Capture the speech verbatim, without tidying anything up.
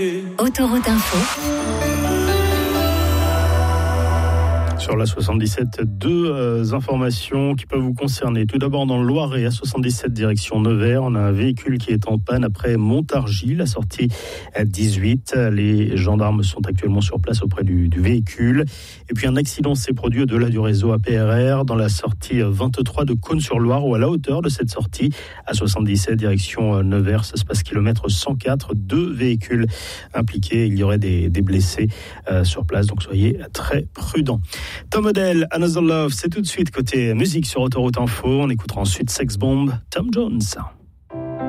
Autoroute Info. Sur la soixante-dix-sept, deux euh, informations qui peuvent vous concerner. Tout d'abord, dans le Loiret, à soixante-dix-sept direction Nevers, on a un véhicule qui est en panne après Montargis, la sortie dix-huit. Les gendarmes sont actuellement sur place auprès du, du véhicule. Et puis un accident s'est produit au-delà du réseau A P R R dans la sortie vingt-trois de Cosne-sur-Loire, ou à la hauteur de cette sortie, à soixante-dix-sept direction Nevers. Ça se passe kilomètre cent quatre, deux véhicules impliqués. Il y aurait des, des blessés euh, sur place, donc soyez très prudents. Tom Odell, Another Love, c'est tout de suite côté musique sur Autoroute Info. On écoutera ensuite Sex Bomb, Tom Jones.